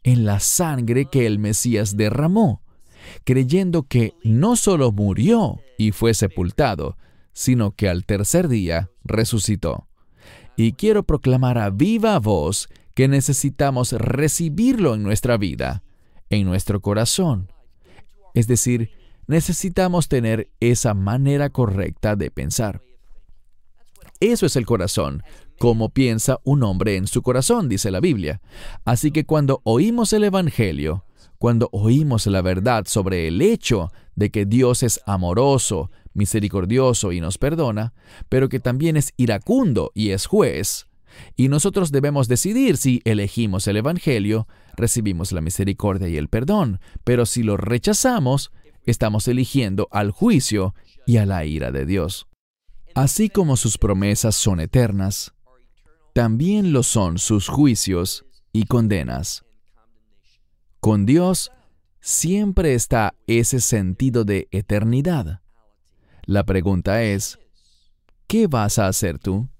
en la sangre que el Mesías derramó, creyendo que no solo murió y fue sepultado, sino que al tercer día resucitó. Y quiero proclamar a viva voz que necesitamos recibirlo en nuestra vida, en nuestro corazón. Es decir, necesitamos tener esa manera correcta de pensar. Eso es el corazón, como piensa un hombre en su corazón, dice la Biblia. Así que cuando oímos el Evangelio, cuando oímos la verdad sobre el hecho de que Dios es amoroso, misericordioso y nos perdona, pero que también es iracundo y es juez, y nosotros debemos decidir si elegimos el Evangelio, recibimos la misericordia y el perdón, pero si lo rechazamos, estamos eligiendo al juicio y a la ira de Dios. Así como sus promesas son eternas, también lo son sus juicios y condenas. Con Dios siempre está ese sentido de eternidad. La pregunta es, ¿qué vas a hacer tú?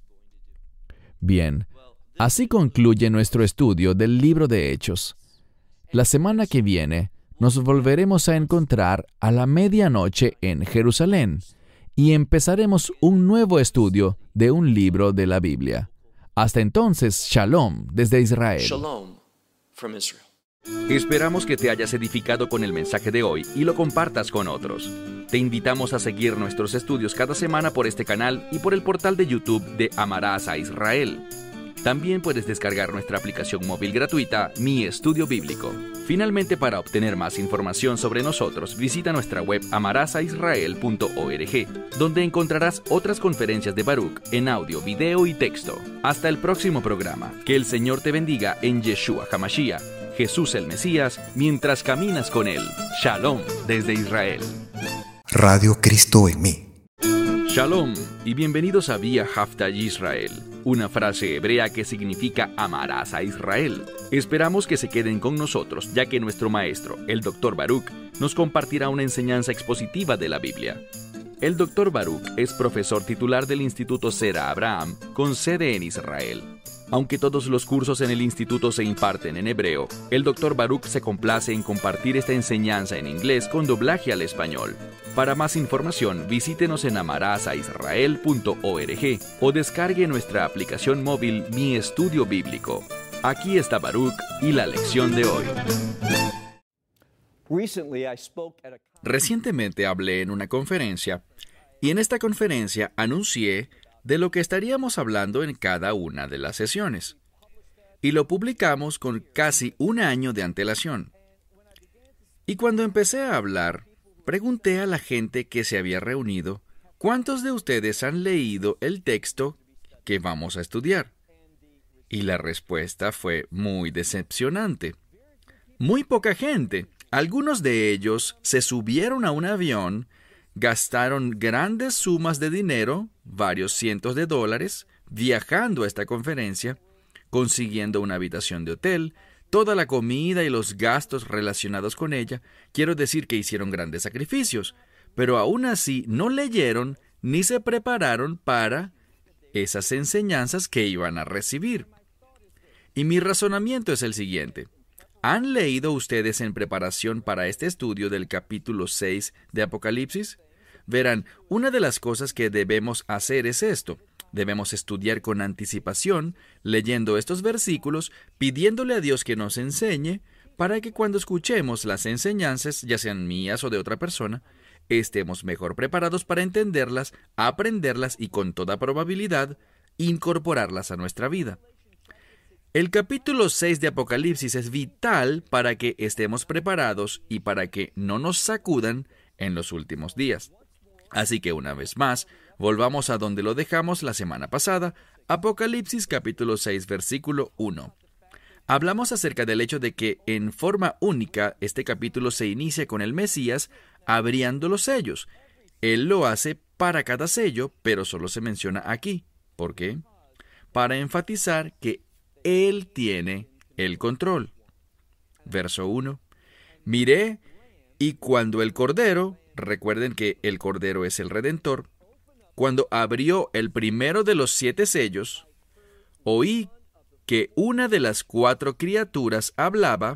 Bien, así concluye nuestro estudio del libro de Hechos. La semana que viene nos volveremos a encontrar a la medianoche en Jerusalén y empezaremos un nuevo estudio de un libro de la Biblia. Hasta entonces, Shalom desde Israel. Shalom from Israel. Esperamos que te hayas edificado con el mensaje de hoy y lo compartas con otros. Te invitamos a seguir nuestros estudios cada semana por este canal y por el portal de YouTube de Amarás a Israel. También puedes descargar nuestra aplicación móvil gratuita, Mi Estudio Bíblico. Finalmente, para obtener más información sobre nosotros, visita nuestra web amarasaisrael.org, donde encontrarás otras conferencias de Baruch en audio, video y texto. Hasta el próximo programa. Que el Señor te bendiga en Yeshua HaMashiach, Jesús el Mesías, mientras caminas con Él. Shalom desde Israel. Radio Cristo en mí. Shalom y bienvenidos a Vía Haftaj Israel, una frase hebrea que significa amarás a Israel. Esperamos que se queden con nosotros, ya que nuestro maestro, el Dr. Baruch, nos compartirá una enseñanza expositiva de la Biblia. El Dr. Baruch es profesor titular del Instituto Zera Abraham, con sede en Israel. Aunque todos los cursos en el instituto se imparten en hebreo, el Dr. Baruch se complace en compartir esta enseñanza en inglés con doblaje al español. Para más información, visítenos en amarasaisrael.org o descargue nuestra aplicación móvil Mi Estudio Bíblico. Aquí está Baruch y la lección de hoy. Recientemente hablé en una conferencia y en esta conferencia anuncié de lo que estaríamos hablando en cada una de las sesiones. Y lo publicamos con casi un año de antelación. Y cuando empecé a hablar, pregunté a la gente que se había reunido, ¿cuántos de ustedes han leído el texto que vamos a estudiar? Y la respuesta fue muy decepcionante. Muy poca gente. Algunos de ellos se subieron a un avión, gastaron grandes sumas de dinero, varios cientos de dólares, viajando a esta conferencia, consiguiendo una habitación de hotel, toda la comida y los gastos relacionados con ella. Quiero decir que hicieron grandes sacrificios, pero aún así no leyeron ni se prepararon para esas enseñanzas que iban a recibir. Y mi razonamiento es el siguiente. ¿Han leído ustedes en preparación para este estudio del capítulo 6 de Apocalipsis? Verán, una de las cosas que debemos hacer es esto. Debemos estudiar con anticipación, leyendo estos versículos, pidiéndole a Dios que nos enseñe, para que cuando escuchemos las enseñanzas, ya sean mías o de otra persona, estemos mejor preparados para entenderlas, aprenderlas y, con toda probabilidad, incorporarlas a nuestra vida. El capítulo 6 de Apocalipsis es vital para que estemos preparados y para que no nos sacudan en los últimos días. Así que una vez más, volvamos a donde lo dejamos la semana pasada, Apocalipsis capítulo 6, versículo 1. Hablamos acerca del hecho de que en forma única este capítulo se inicia con el Mesías abriendo los sellos. Él lo hace para cada sello, pero solo se menciona aquí. ¿Por qué? Para enfatizar que Él tiene el control. Verso 1. Miré, y cuando el Cordero, recuerden que el Cordero es el Redentor, cuando abrió el primero de los 7 sellos, oí que una de las 4 criaturas hablaba